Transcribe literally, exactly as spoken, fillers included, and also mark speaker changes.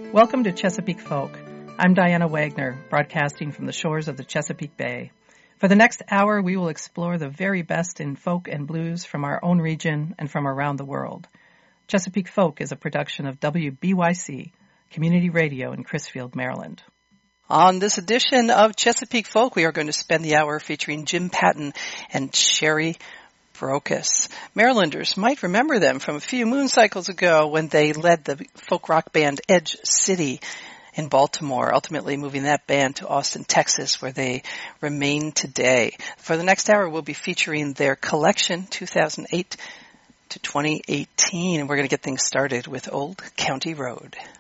Speaker 1: Welcome to Chesapeake Folk. I'm Diana Wagner, broadcasting from the shores of the Chesapeake Bay. For the next hour, we will explore the very best in folk and blues from our own region and from around the world. Chesapeake Folk is a production of W B Y C, Community Radio in Crisfield, Maryland. On this edition of Chesapeake Folk, we are going to spend the hour featuring Jim Patton and Sherry Brocas. Marylanders might remember them from a few moon cycles ago when they led the folk rock band Edge City in Baltimore, ultimately moving that band to Austin, Texas, where they remain today. For the next hour, we'll be featuring their collection two thousand eight to twenty eighteen, and we're going to get things started with Old County Road.